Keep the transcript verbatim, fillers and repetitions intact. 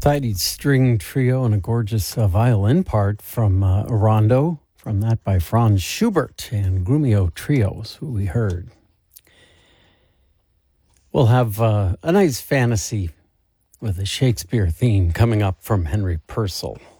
Tidy string trio and a gorgeous uh, violin part from uh, a rondo, from that by Franz Schubert and Grumio Trios, who we heard. We'll have uh, a nice fantasy with a Shakespeare theme coming up from Henry Purcell.